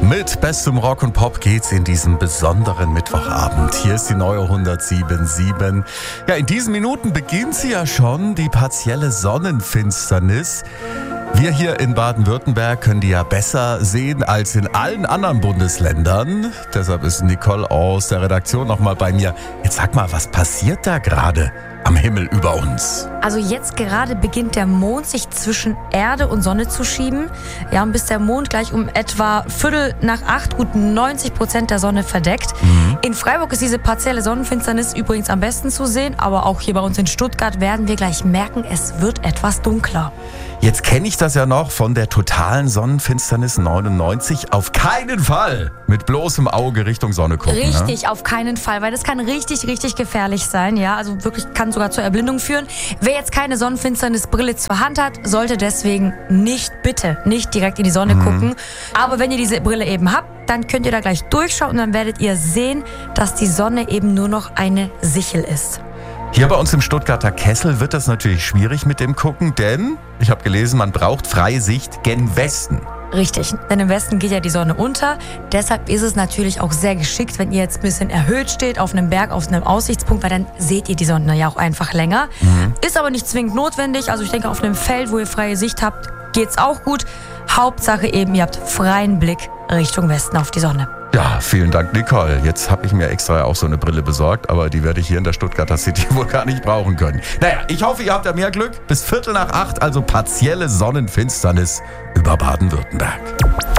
Mit bestem Rock und Pop geht's in diesem besonderen Mittwochabend. Hier ist die neue 107.7. Ja, in diesen Minuten beginnt sie ja schon, die partielle Sonnenfinsternis. Wir hier in Baden-Württemberg können die ja besser sehen als in allen anderen Bundesländern. Deshalb ist Nicole aus der Redaktion nochmal bei mir. Jetzt sag mal, was passiert da gerade am Himmel über uns? Also jetzt gerade beginnt der Mond sich zwischen Erde und Sonne zu schieben. Ja, und bis der Mond gleich um etwa 7:45 gut 90% der Sonne verdeckt. In Freiburg ist diese partielle Sonnenfinsternis übrigens am besten zu sehen, aber auch hier bei uns in Stuttgart werden wir gleich merken, es wird etwas dunkler. Jetzt kenne ich das ja noch von der totalen Sonnenfinsternis 99. Auf keinen Fall mit bloßem Auge Richtung Sonne gucken. Richtig, ne? auf keinen Fall, weil das kann richtig, richtig gefährlich sein. Ja, also wirklich kann sogar zur Erblindung führen. Wer jetzt keine Sonnenfinsternisbrille zur Hand hat, sollte deswegen bitte nicht direkt in die Sonne gucken. Aber wenn ihr diese Brille eben habt, dann könnt ihr da gleich durchschauen und dann werdet ihr sehen, dass die Sonne eben nur noch eine Sichel ist. Hier bei uns im Stuttgarter Kessel wird das natürlich schwierig mit dem Gucken, denn ich habe gelesen, man braucht freie Sicht gen Westen. Richtig, denn im Westen geht ja die Sonne unter. Deshalb ist es natürlich auch sehr geschickt, wenn ihr jetzt ein bisschen erhöht steht auf einem Berg, auf einem Aussichtspunkt, weil dann seht ihr die Sonne ja auch einfach länger. Ist aber nicht zwingend notwendig. Also ich denke, auf einem Feld, wo ihr freie Sicht habt, geht's auch gut. Hauptsache eben, ihr habt freien Blick Richtung Westen auf die Sonne. Ja, vielen Dank, Nicole. Jetzt habe ich mir extra auch so eine Brille besorgt, aber die werde ich hier in der Stuttgarter City wohl gar nicht brauchen können. Naja, ich hoffe, ihr habt ja mehr Glück. Bis 7:45, also partielle Sonnenfinsternis über Baden-Württemberg.